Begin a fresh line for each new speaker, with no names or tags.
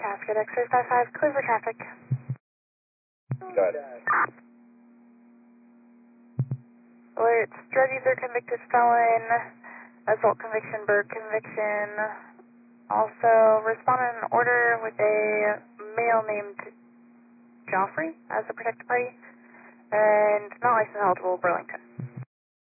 Cascade X-ray 55, clear for traffic.
Got it.
Alerts, drug user convicted felon, assault conviction, burg conviction. Also, respond in an order with a male named Joffrey as a protected party, and not license eligible, Burlington.